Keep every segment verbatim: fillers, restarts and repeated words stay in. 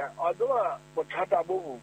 a tseba bothata bo bo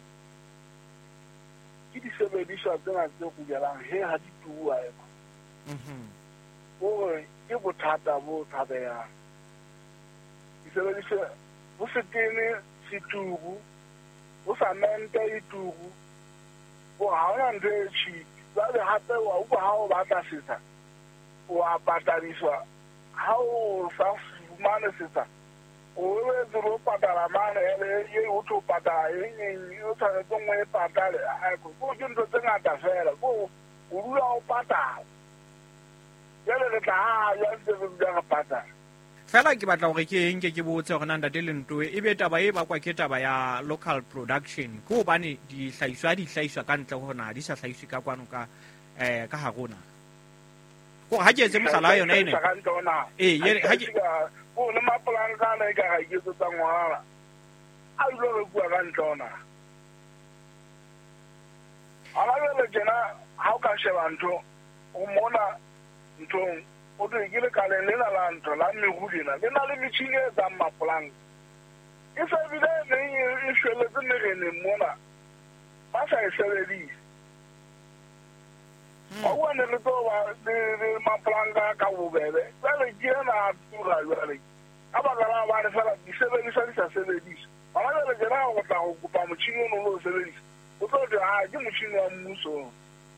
ke di sebediswa tsena tse go gelang he ha di tua e mhm o ke bothata bo thabeyang di sebediswa bo fetene situgu o sa mente itugu o ha ona nde chi ba le hape wa uba ha o batla setsa o a patadiswa ha o sa fumane setsa o le dro patala mane ele ye o to patala eng o sa go ngwe patale a go go ntse tse ngata fela go o rula o patala yele le tla ya ntse go patala fela ke batla gore ke eng ke ke botse gore nanda de lento e be taba e ba kwa ke taba ya local production go bane di hlaiswa di hlaiswa ka ntle gona di sa hlaiswe ka kwano ka eh ka haruna go ha ke tse mogala yona ene eh ye ha ke go le mapolanga ka le ka ga ke tsa ngwala a ile re bua ka ntona ala le jena ha o ka sheba ntho o mona ntong o re ke le ka le la la ntho la megulina le na le mitšhini e tsa mapolanga e sa bile ne e shwele tsene gene mona ba sa e sebedisa o wane le to ba le mapolanga ka bobebe ba le ke na tura jwale a ba gara ba re fela di sebedisa di sa sebedisa ba le le jena go tla go kopa motšhini o no lo sebedisa o tlo di a ke motšhini wa mmuso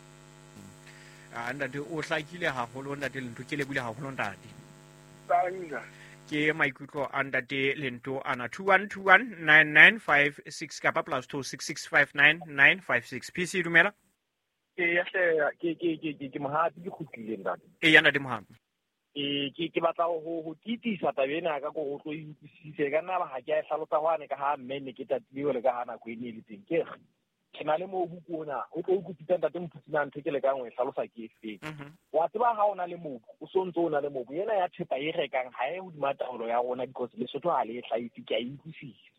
a ntate o hlakile haholo ntate lento ke lebile haholo ntate tanga ke maikutlo a ntate lento ana two one two one nine nine five six kapa plus two six six five nine nine five six P C dumela ke ya ke ke ke ke mohapi ke khutlile ntate e yana di mohapi e ke ke batla go go titisa tabena ka go go tlo itisise ka nna ba ha ke a hlalosa gwane ka ha mme ne ke tatile le ka hana go ene le teng ke ke na le mo bukona o tlo go titsa ntate mputsina ntse ke le ka ngwe hlalosa ke efe wa tseba ha ona le mobu o sontse ona le mobu yena ya thepa e rekang ha e hodima taolo ya rona because le sotho ha le hlaitse ke a ikusisa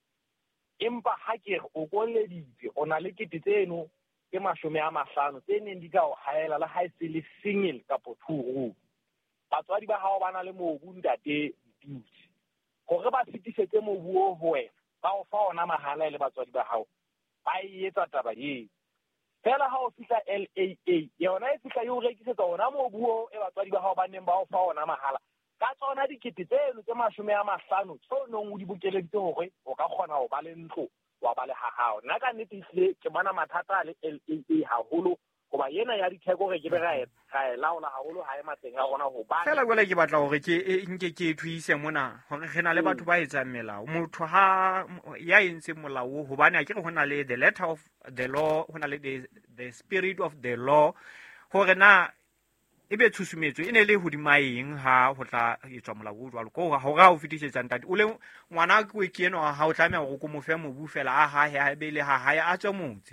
empa ha ke o kolleditse ona le kete tseno ke mashome a mahlano tse neng di ka o haela le ha e se le single kapo two room batswadi ba hao bana le mobu ntate duty gore ba sitisetse mobu o ho wena ba o fa ona mahala le batswadi ba hao ba e etsa taba ye fela ha o fihla L A A yona e fihla yo rekisetsa ona mobu o e batswadi ba hao ba neng ba o fa ona mahala ka tsona dikete tseno tse mashome a mahlano tso nong o di bokeleditse hore o ka kgona ho ba le ntlo wa ba le hahao nna ka nnete hle ke bona mathata le L A A haholo goba yena ya ditheko re ke be ga e ga e laola haholo ha e mateng a rona go ba fela gole ke batla gore ke nke ke thuise mona gore gena le batho ba etsang melao motho ha ya entse molao go bana ke go na le the letter of the law go na le the the spirit of the law gore na e be tshusumetso e ne le hodima eng ha go tla etswa molao o jwalo go ga ga o fitisetsa ntate o le ngwana ke we ke eno ha o tlamela go ko mo fe mobu fela a ha ha be le ha ha ya tswa motse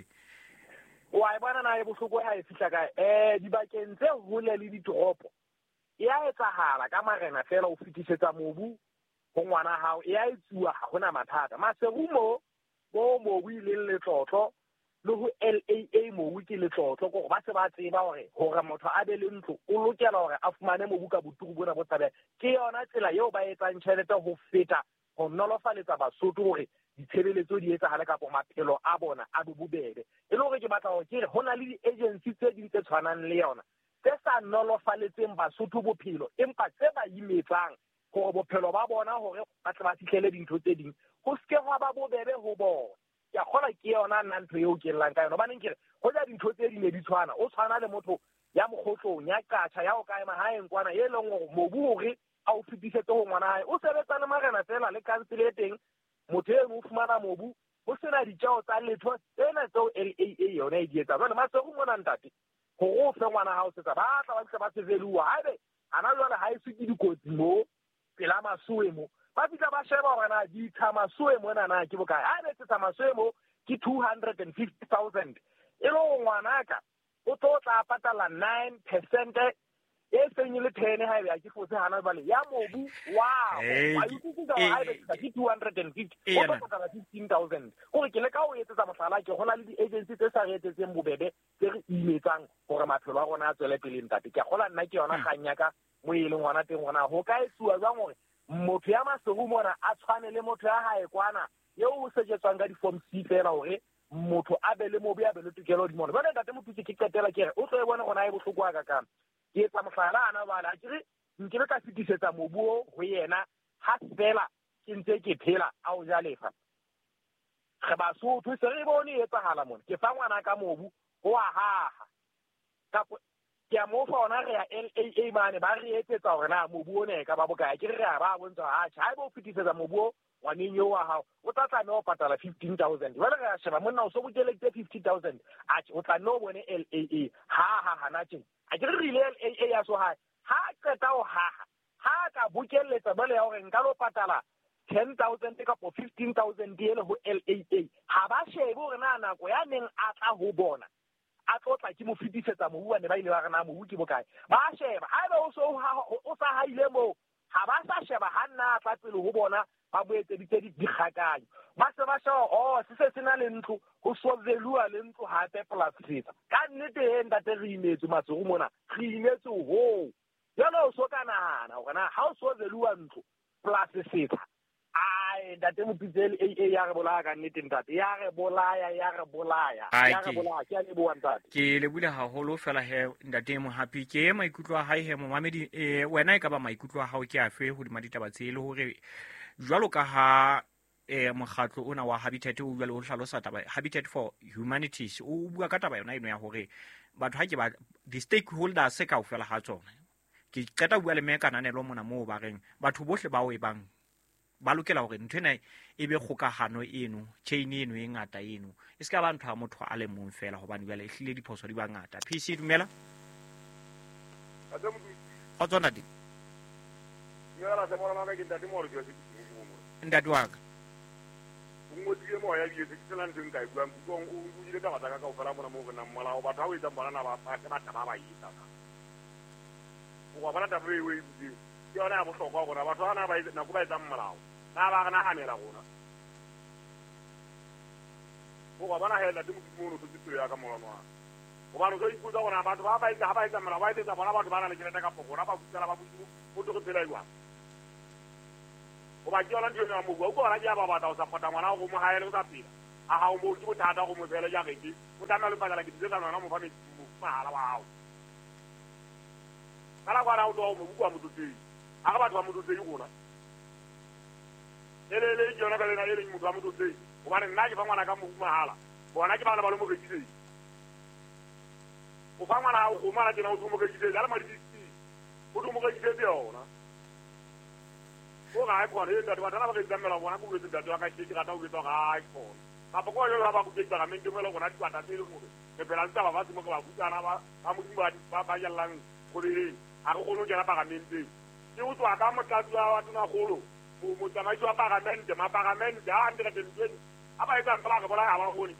wa e bona na e bohloko ha e fihla ka eh dibakeng tse hole le ditoropo e a etsahala ka marena fela o fitisetsa mobu go ngwana hao e a etsuwa ha gona mathata maserumo bo mobu ile le tlotlo le ho L A A mobu ke le tlotlo go ba se ba tseba hore hore motho a be le ntlo o lokela hore a fumane mobu ka botugu bona bo tsabe ke yona tsela eo ba etsang tšhelete go feta go nolofaletsa basotho hore ditshebeletso di etsagale ka bo maphelo a bona a bobebe e le gore ke batla go ke re go na le di-agency tse ding tse tshwanang le yona tse sa nolofaletseng basotho bophelo empa tse ba imetsang gore bophelo ba bona gore ba tle ba fitlhele dintho tse ding go seke gwa ba bobebe go bona ke a kgona ke yona nna ntho eo ke llang ka yona ba neng ke re go ja dintho tse di ne di tshwana o tshwana le motho ya mokgotlong ya katsha ya o ka ema haeng kwana e leng gore mobu hore a o fetisetse go ngwana hae o sebetsa le marena fela le kansele e teng motho eno o fumana mobu o sena ditjao tsa letho tsena tseo L A A yona e di etsa jwale masego mona ntate gore o fe ngwana hao setsa ba tla ba ntse ba seveluwa haebe ana jwale ha e se ke dikotsi mo pela masoe mo ba fitla ba sheba gore na di tshama soe mona na ke bokae haebe se tshama soe mo ke two hundred fifty thousand e lo ngwanaka o tlo tla patala nine percent e senye le ten haebe a ke fotse hana bale ya mobu wow wa itse ka haebe ka two hundred fifty o tlo patala fifteen thousand gore ke le ka o etsetsa mohlala ke gona le di-agency tse sa re etsetseng bobebe tse re imetsang gore maphelo a rona a tswele pele ntate ke gola nna ke yona ganyaka mo e leng ngwana teng gona go ka etsuwa jwang gore motho ya maseru mona a tshwane le motho ya hae kwana eo o sejetswang ka di-form C fela hore motho a be le mobu a be le tokelo hodimo. Jwale ntate Mothusi ke qetela ke re o tlo e bona gona e bohloko wa ka kana ke etsa mohlala ana bala a kere nkile ka fetisetsa mobu ho yena ha fela ke ntse ke phela a o ja lefa re Basotho se re bone e etsahala mona ke fa ngwana ka mobu ho a haha kapo ke a mo fa ona re ya L A A mane ba re etsetsa hore na mobu o ne ka ba bokae ke re a ba bontsha ha tjha bo fetisetsa mobu ngwaneng yo wa hao o tla tla no patala fifteen thousand jwale re a sheba monna o so bokeletse fifty thousand a o tla no bone L A A ha ha hana tjeng a ke re rile L A A ya so ha ha qeta o ha ha ka bokelletsa bale ya hore nka lo patala ten thousand ka po fifteen thousand ele ho L A A ha ba shebe hore na nako ya neng a tla ho bona a tlotla ke mo fetisetsa mobu wa ne ba ile ba rena mobu ke bokae ba sheba ha ba o so o sa haile mo ha ba sa sheba ha nna tla pele ho bona ba boetse di tedi dikgakanyo ba se ba sheba oh se se sena le ntlo ho sovelua le ntlo ha te plastica ka nnete e ntate re imetse matsogo mona re imetse ho yalo so kana na ona ha o sovelua ntlo plastica ai ntate Mopitsele A A ya re bolaya ka nnete ntate ya re bolaya ya re bolaya ya re bolaya ke a le bua ntate ke le bule haholo fela he ntate mo happy ke maikutlo a hae he mo mamedi eh wena e ka ba maikutlo a hao ke afe ho di maditaba tsele hore jwalo ka ha eh mokgatlo ona wa Habitat o bua le ho hlalosa taba Habitat for Humanities o bua ka taba yona eno ya hore batho ha ke ba di stakeholders se ka o fela ha tsona ke qeta bua le mekananelo mona mo ba reng batho bohle ba o e bang ba lokela hore nthwena e be kgokahano eno chain eno e ngata eno e se ka ba ntho a motho a le mong fela hobane bjale e hlile diphoso di ba ngata P C dumela a tsona di ya se mona ka ke ntate mo re ke ndati wa ka mo di mo ya di se tsela nteng ka bua go o ile ka batla ka o fela mona mo bona mola o batho ha o etsa bana ba ba ba ba ba yita o wa bana tabe we di yona a bohlokwa gona batho ana ba na go ba etsa molao na ba gana hanela gona o ga bana hela di mo no tshitse ya ka molano wa o ba no go ikuza gona batho ba ba etsa ba etsa molao ba etsa bona batho ba na le tšhelete ka pokora ba butsela ba butsu mo go phela iwa o ba jona di yona mo go go ra ja ba batla o support ngwana go mo haele o sa pila a ha o mo ke bothata go mo fela ja geke o tana le pagala ke ditsa nona mo fa me mahala wa hao kala kwa ra o do mo bua mo tsi aga batho ba mo tsi gona ele le jona ka le na ele mo ba mo tsi o ba nna ke fa ngwana ka mo mahala bona ke bana ba le mo ke tsi o fa ngwana o mara ke na o mo ke tsi ala ma di tsi o mo ke tsi yona o ga ko re nda ba tana ba ke zamela bona ko ke nda ka ke rata o ke to ga ko ka po ko yo ba ku ke tsa mente mo le gona di bata tse le mo ke pela tsa ba ba mo ka ba butsana ba ba mo ba ba ya lang go le a go no ke ra ba mente ke o tswa ka motlatsi wa tona golo mo mo tsamaisi wa paramente ma paramente a ndira ke ntwe a ba etsa fela ka bola ya ba goni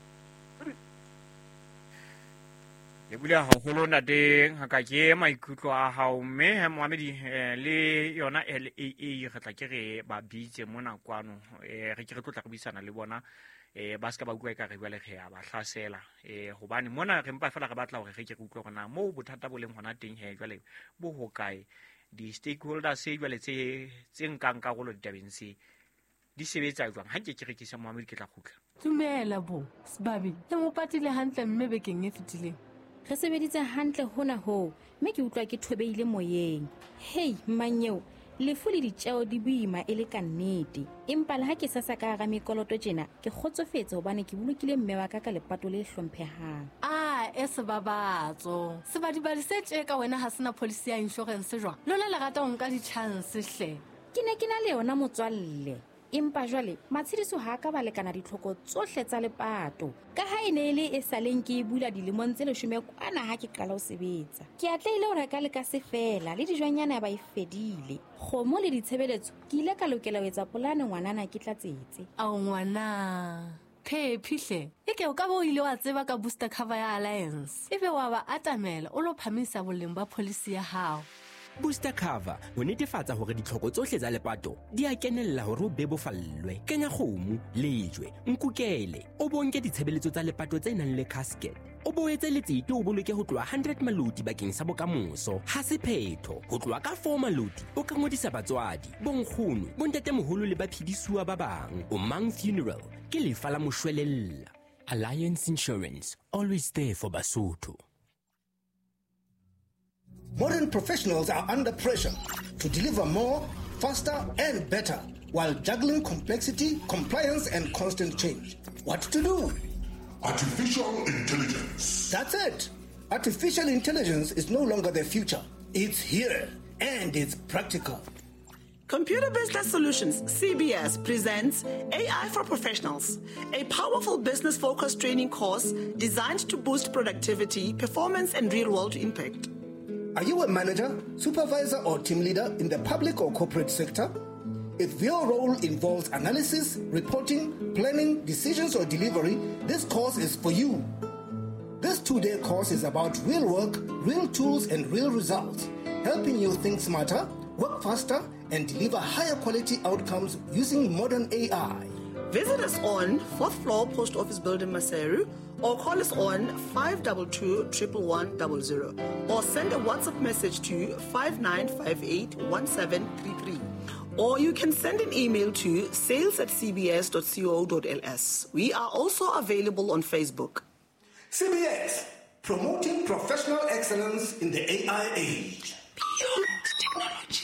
le bule haholo na teng ha ka ke maikutlo a hao mme he Mohamedi le yona L A A re tla ke re ba bitse mona kwano eh re ke re tlotla go bisana le bona eh ba ska ba bua ka re bua le ge ya ba hlasela eh hobane mona re mpa fela re batla hore ge ke utlwa gona mo bothata bo leng hona teng he jwale bo ho kae di stakeholders se jwale tse tse nkang ka golo ditabeng se di sebetsa jwang ha ke ke rekisa Mohamedi ke tla khutla dumela bo Sibabi le mo patile hantle mme bekeng e fetileng re sebeditse hantle hona ho mme ke utlwa ke thobeile moyeng hey manyeo lefu le ditjeo di boima e le ka nnete empa le ha ke sasa ka ga mekoloto tjena ke kgotsofetse hobane ke bolokile mme wa ka ka lepato le hlomphehang ah e se babatso se ba di ba se tje ka wena ha sena policy ya insurance jwa lona le rata o nka di chance hle ke ne ke na le yona motswalle empa jwale matshidiso ha ka ba lekana ditlhoko tsohle tsa lepato ka ha ene le e saleng ke bula dilemong tse leshome kwana ha ke qala ho sebetsa ke atleile hore ka le ka sefela le dijwanyana ba ifedile kgomo le ditshebeletso ke ile ka lokela ho etsa polane ngwanana ke tlatsetse a ngwana ke phihle e ke o ka bo ile wa tseba ka booster cover ya Alliance ebe wa ba atamela o lo phamisa boleng ba policy ya hao Booster cover ho netefatsa hore ditlhoko tsohle tsa lepato di a kenella hore o bebofallwe kenya kgomo lejwe nkukele o bonke ditshebeletso tsa lepato tse nang le casket o boetse letsete o boloke ho tloha one hundred malodi bakeng sa bokamoso ha sephetho ho tloha ka four malodi o ka ngodisa batswadi bonkgono bontatemoholo le baphedisuwa ba bang. Omang Funeral ke lefa la moshwelella. Alliance Insurance, always there for Basotho. Modern professionals are under pressure to deliver more, faster and better while juggling complexity, compliance and constant change. What to do? Artificial intelligence. That's it. Artificial intelligence is no longer the future. It's here and it's practical. Computer Business Solutions, C B S, presents A I for Professionals, a powerful business-focused training course designed to boost productivity, performance, and real-world impact. Are you a manager, supervisor, or team leader in the public or corporate sector? If your role involves analysis, reporting, planning, decisions, or delivery, this course is for you. This two-day course is about real work, real tools, and real results, helping you think smarter, work faster, and deliver higher quality outcomes using modern A I. Visit us on fourth floor Post Office Building, Maseru, or call us on five two two, one one one zero zero, or send a WhatsApp message to five nine five eight one seven three three. Or you can send an email to sales at c b s dot co dot l s. We are also available on Facebook. C B S, promoting professional excellence in the A I age. Beyond technology.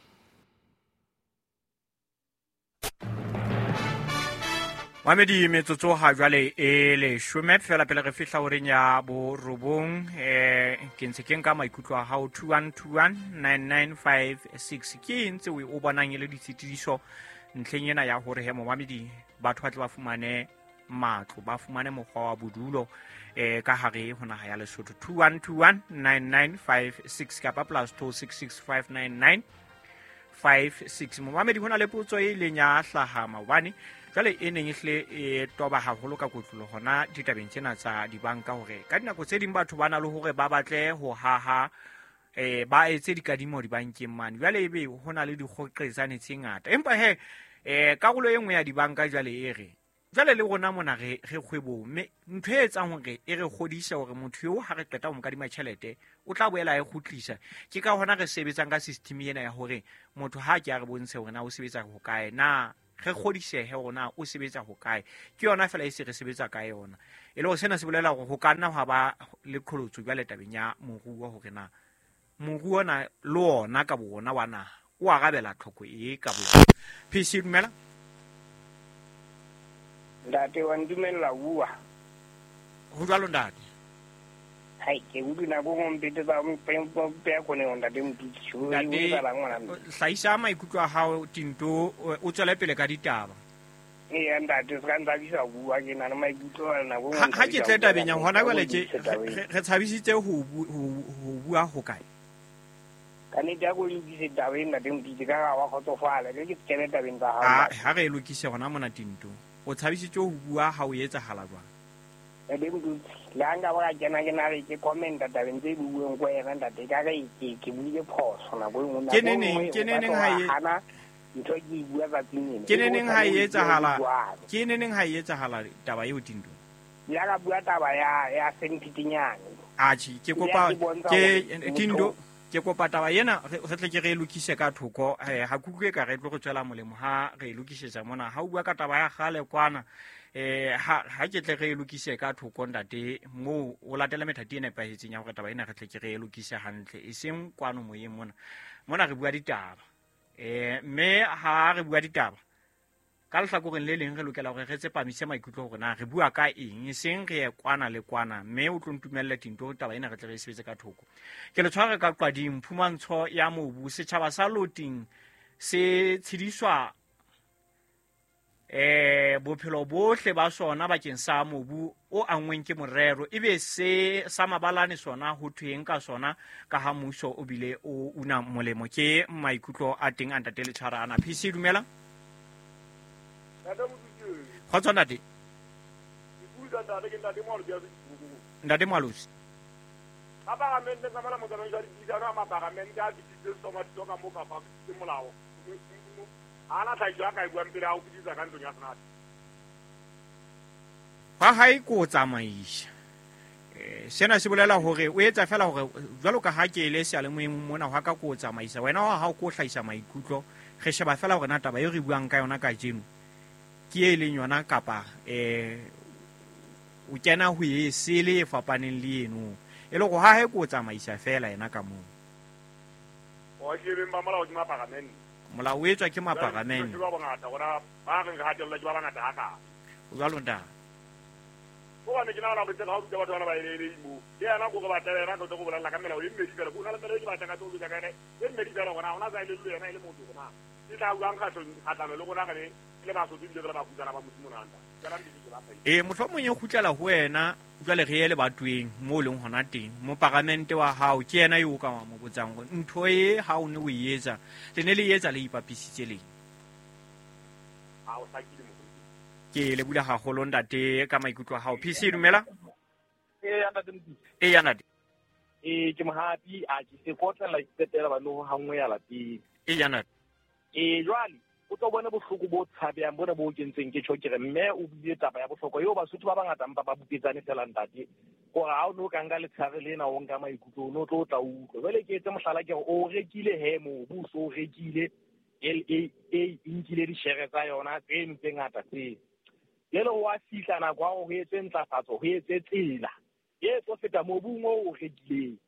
Mamedi metsotso ha jwale e le shome fela pele re fihla horeng ya bo robong eh ke ntse ke nka maikutlo a hao two one two one nine nine five six ke ntse we o bonang ile ditshitidiso ntleng ena ya hore he mo mamedi batho ba tla ba fumane matlo ba fumane mokgwa wa bodulo eh ka hare hona ha ya Lesotho two one two one nine nine five six kapa plus two six six five nine nine five six mo mamedi hona le potso e le nya hlahama bane jale e neng ehle e toba haholo ka kotlo hona ditabeng tsena tsa dibanka hore ka dinako tse ding batho bana le hore ba batle ho haha eh ba etse dikadimo dibankeng mane jale ebe hona le dikgoqetsane tse ngata empa he eh karolo e nngwe ya dibanka jale e re jale le rona mona re re kgwebo mme ntho e etsang hore e re godisa hore motho yo ha re qeta mo kadima tšhelete o tla boela e khutlisa ke ka hona re sebetsang ka system ena ya hore motho ha ke a re bontshe hore na o sebetsa ho kae na re godisehe rona o sebetsa ho kae ke yona fela e se re sebetsa ka yona e le go sena se bolela go ka nna ha ba le kholotso jwa letabeng ya moruo hore na moruo na le ona ka bona wana o a gabela tlhoko e ka bona P C dumela ndate wa ndumela bua go jalo ndate hai ke go dina go ngompete ba mo pempo pe ya kone onda de mtutso e go la ngwana hlaisa maikutlo a hao tinto o tswela pele ka ditaba e ya ndate ska nda bisa bua ke na maikutlo na go ha ke tleta benya hona jwale ke re tshabisitse ho ho bua ho kae kane dia go lokise tabe nda de mtutso ka ga wa khotofala ke ke tsene tabeng tsa ha ha re lokise gona mona tinto o tshabisitse ho bua ha o etsa hala jwa e be mtutso langa ba jana ke na re ke comment tabeng tse bueng go ena ndate ka ga ke ke buile phoso na go ngona ke neneng ke neneng ha e hana ntho ke bua ba tsine ke neneng ha e etsa hala ke neneng ha e etsa hala taba eo tinto ya ga bua taba ya ya sentitinyane a chi ke kopa ke tinto ke kopa taba yena re tle ke re lokise ka thoko ha kukwe ka re tlo go tswela molemo ha re lokisetsa mona ha o bua ka taba ya gale kwana eh ha ha ke tle re lokise ka thoko ndate mo o latela methati ena pa hetseng ya go taba ena re tle ke re lokise hantle e seng kwano moyeng mona mona re bua ditaba eh me ha re bua ditaba ka lehlakoreng le leng re lokela gore re tsepamise maikutlo gore na re bua ka eng e seng re kwana le kwana mme o tlo ntumella tinto taba ena re tle re sebetse ka thoko ke le tshware ka qwading phumantsho ya mobu setšhaba sa Loting se tshediswa eh bophelo bohle ba sona bakeng sa mobu o angweng ke morero ebe se sa mabalane sona ho thweng ka sona ka ha mmuso o bile o una molemo ke maikutlo a teng a ntate le tshwarana P C dumela Kgotso ntate ntate Malosi Apparamente sa mala mo tsamaisa di tsana ma paramente a di tso ma tsoka mo ka fa ke molao ana tla jwa ka bua mpela o ditsa ka ntong ya sana ba hai ko tsamaisa eh sena se bolela hore o etsa fela hore jwalo ka ha ke ile se le moemong mona ha ka ko tsamaisa wena wa ha o ko hlaisa maikutlo ge sheba fela hore na taba yo re buang ka yona ka jeno ke e leng yona kapa eh o kena ho e sele e fapaneng le eno e le go ha he ko tsamaisa fela ena ka mo o ke be ba mola o dima pagamene mola o etswa ke mapagamene ba bongata gona ba re ga tella ba bangata ha ka o jalo nda o ba ne ke na la botse ga o tsa batho ba ile ile mo ke ana go ba tela go go bolela ka mela o imme dikela go na le mele ke ba tanga go ka ka ne e mme dikela gona ona za ile le yena ile motho gona ke tla uang ga tlo ga tla le gona ga le le ba so di le ba kutsana ba motho monanda kana di di ba fa e motho mo ye khutlela ho wena jwale re ele batweng mo leng hona teng mo parliamente wa hao ke yena yo ka mo botsang go ntho e ha o ne o yetsa le ne le yetsa le ipapisitse leng ha o sa ke mo ke le bula ha go ndate ka maikutlo a hao P C dumela e ya ntate motho e ya nate e ke mohapi a ke se kotla itsetela ba no ha ngwe ya lapeng e ya nate e jwale o tlo bona bohloko bo tshabeyang bona bo kentseng ke tshokere mme o bile taba ya bohloko yo basotho ba bangata mpa ba bupetsane fela ntate gore ha o no ka nka letshare lena o nka maikutlo o no tlo tla utlwa jwale ke etse mohlala ke o rekile he mo bo so rekile L A A inkile di share tsa yona tse ntse ngata tse yelo wa fihla na kwa go etse ntlafatso go etse tsela e tlo feta mobung o rekileng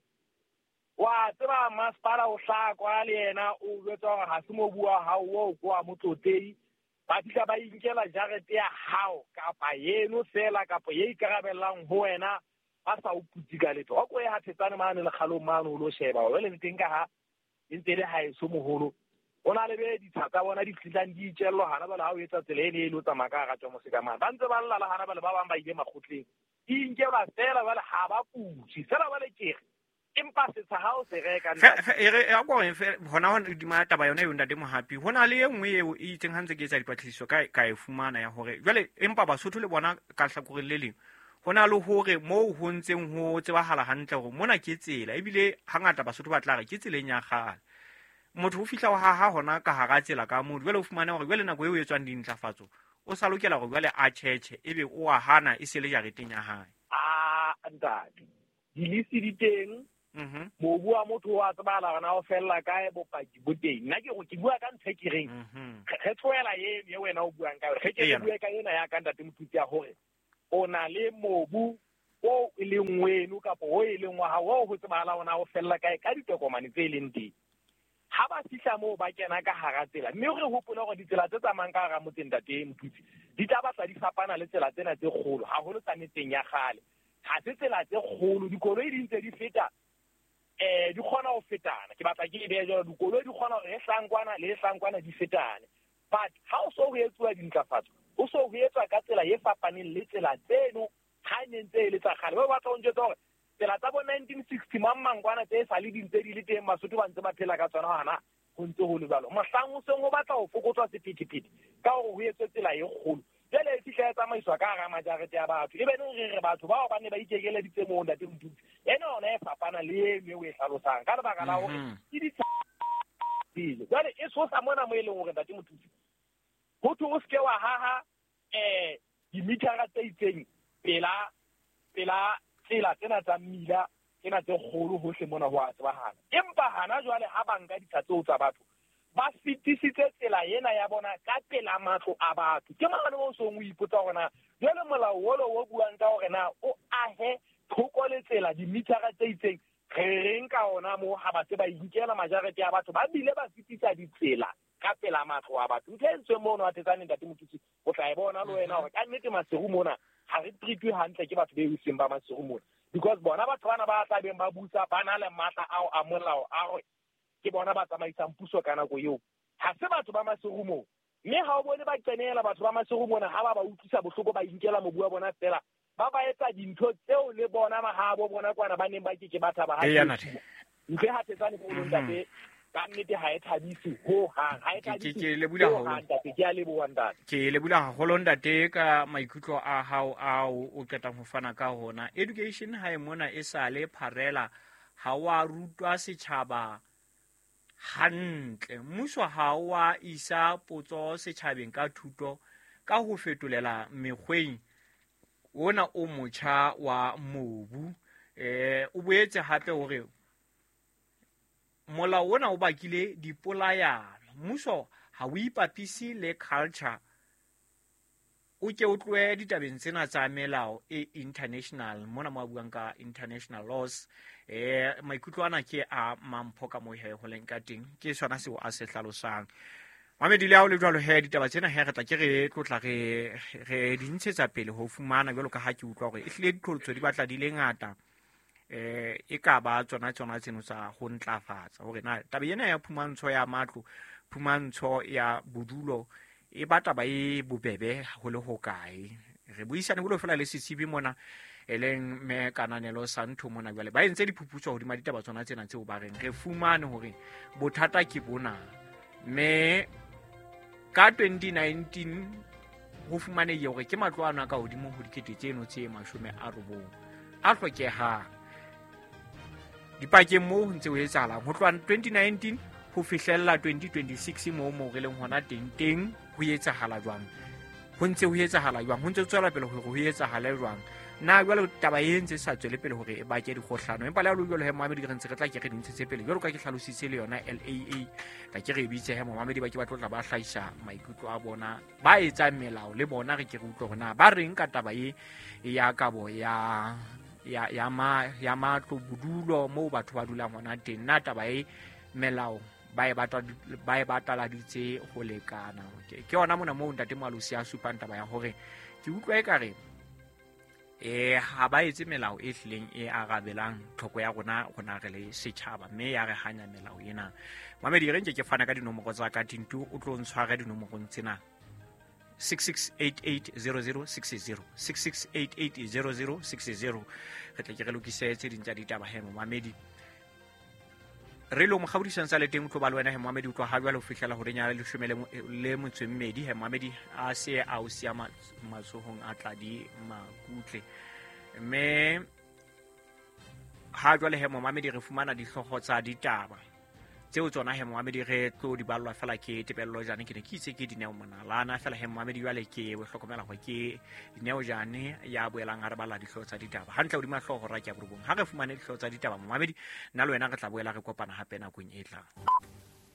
wa tseba masepala o hlakwa le yena o betsa gore ha se mobu wa hao o kwa motlotei ba fihla ba inkela jarete ya hao kapa yeno fela kapa ye ikarabellang ho wena ba sa o putsi ka letho o ko e hathetsane mane le khalong mane o lo sheba o le teng ka ha ntse le ha e so moholo ona le be di tsaka bona di tlitlang di itsello hana ba la o etsa tsele ene e lo tsamaka ga tswa mo seka mane ba ntse ba lla la hana ba le ba bang ba ile makgotleng di inkela fela ba le ha ba putsi fela ba le kere empa se tsa ha o se reka nna e re a go fe hona hona di mata ba yona yo ndate mo happy hona le engwe eo e itseng hantse ke etsa dipatlisiso ka ka e fumana ya hore jwale empa basotho le bona ka hlakore le leng hona le hore mo ho ntseng ho tsebahala hantle hore mona ke tsela ebile hangata basotho ba tla re ke tseleng ya gala motho o fihla ha ha hona ka hara tsela ka mo jwale o fumana hore jwale nako eo e tswang dintlafatso o sa lokela gore jwale a cheche ebe o a hana e se le jareteng ya hae a ntate di lisi di teng mhm mo bua motho wa tsebala gona o fella kae bopaki bo teng nna ke go ke bua ka ntse ke reng ge tsoela ye ye wena o buang ka ge ke bua ka ena ya ka ntate mothuti ya hore o na le mobu o e leng wenu kapo o e leng wa ha o go tsebala ona o fella kae ka ditokomane tse leng teng ha ba fihla mo ba kena ka hara tsela mme re hopola gore ditsela tse tsamang ka hara motseng ntate mothuti di tla batla di fapana le tsela tsena tse kgolo ha holo tsa metseng ya gale ha se tsela tse kgolo dikoloi di ntse di feta eh di khona o fetana ke batla ke e be jalo dikoloi di khona re hlangwana le hlangwana di fetane but ha o so ho etsuwa dintlafatso o so ho etswa ka tsela e fapaneng le tsela tseno ha ne ntse le tsa gale ba batla o ntse hore tsela tsa bo nineteen sixty mamangwana tse sa le dintse di le teng masotho ba ntse ba phela ka tsona hana go ntse go le jalo mohlang o seng o batla o fokotswa sepitiphiti ka gore ho etswe tsela e kgolo jele e fihla e tsamaiswa ka hara majarete ya batho e be ne re re batho bao ba ne ba ikekele ditse mo ntate mothuti ene ona e fapana le eme o e hlalosang ka lebaka la hore ke ditsile jale e so sa mona mo e leng hore ntate mothuti ho thu o ske wa haha eh dimitara tse itseng pela pela tsela tsena tsa mmila tsena tse kgolo hohle mona ho a tsebahala empa hana jwale ha banka dithatso tsa batho ba fitisitse tsela ena ya bona ka pela matlo a batho ke mangane mo so ngwe ipotsa gona jwale molao wolo wo buang ka hore na o ahe thoko le tsela dimitara tse itseng re reng ka ona mo ha ba se ba inkela majarete ya batho ba bile ba fitisa ditsela ka pela matlo a batho ntse ntse mo no atetsane ntate mothuti o tla e bona le wena hore ka nnete maseru mona ha re treatwe hantle ke batho be o seng ba maseru mona because bona batho bana ba tla beng ba busa ba na le matla ao a molao a gore ke bona ba tsamaisang puso ka nako eo ha se batho ba maseru mo mme ha o bone ba kenela batho ba maseru mona ha ba ba utlwisa bohloko ba inkela mobu wa bona fela ba ba etsa dintho tseo le bona mahabo bona kwana ba neng ba ke ke batha ba ha ntse ha tsetsane go lo ntate ka nnete ha e thabisi ho hang ha e thabisi ke le bula ho ntate ke a le bo ntate ke le bula ho lo ntate ka maikutlo a hao a o qeta ho fana ka hona education ha e mona e sale pharela ha wa rutwa setjhaba hantle mmuso ha wa isa potso setjhabeng ka thuto ka ho fetolela mekgweng ona o motjha wa mobu eh o boetse hape hore mola ona o bakile dipolayano mmuso ha o ipapise le culture o ke o tloe ditabeng tsena tsa melao e international mona mo buang ka international laws eh maikutlo ana ke a mampho ka mo he ho leng ka teng ke sona seo a se hlalosang Mohammed le ha o le jwalo he ditaba tsena he re tla ke re tlotla re re di ntshetsa pele ho fumana jwalo ka ha ke utlwa hore e hlile ditlholotso di batla di le ngata eh e ka ba tsona tsona tseno tsa ho ntlafatsa hore na taba ena ya phumantsho ya matlo phumantsho ya bodulo e batla ba e bobebe ho le ho kae re buisane bolo fela le sisibi mona eleng me kananelo Santo mona jwale ba entse diphuputso hodima ditaba tsona tsena tseo ba reng re fumane hore bothata ke bona me ka twenty nineteen ho fumane ye hore ke matlo ana ka hodimo ho dikete tseno tse mashome a robong a hlokeha dipakeng mo ntse o etsahala ho tloha twenty nineteen ho fihlella twenty twenty-six mo mo re leng hona teng teng ho etsahala jwang ho ntse ho etsahala jwang ho ntse tswela pele hore ho etsahala jwang na jwale taba e ntse sa tswele pele hore e bake dikgohlano empa le a lo jwale he Mohammed re ntse re tla ke re dintse tse pele jwalo ka ke hlalositse le yona L A A ka ke re bitse he Mohammed ba ke ba tlotla ba hlaisa maikutlo a bona ba etsa melao le bona re ke re utlwa hore na ba reng ka taba e ya ka bo ya ya ya ma ya matlo bodulo mo batho ba dulang hona teng na taba e melao ba e batla ba e batla ditse ho lekana ke yona mona mo ntate Malusi a supang taba ya hore ke utlwa e kare eh ha ba etse melao e hlileng e arabelang tlhoko ya rona gona re le setjhaba mme ya re hanya melao ena Mohammed re nke ke fana ka dinomoro tsa ka tintu o tlo ntshwara dinomoro tsena six six eight eight zero zero six zero six six eight eight zero zero six zero re tle ke re lokisetse dintja ditaba he Mohammed re lo mo khabudisang sa le teng tlo ba le wena he Mohammed o tlo ha jwa le fihlela ho renya le shomele le motswemmedi he Mohammed a se a o sia matsohong a tla di makutle mme ha jwa le he Mohammed re fumana dihloho tsa ditaba tseo tsona he Mohammed re tlo di ballwa fela ke tebello jane ke ne ke itse ke dineo monalana fela he Mohammed jwa le ke we hlokomela go ke dineo jane ya boelang ha re balla dihloho tsa ditaba hantle o di mahloho ra ke a borobong ha re fumane dihloho tsa ditaba Mohammed nna le wena re tla boela re kopana hape na kong e tlang.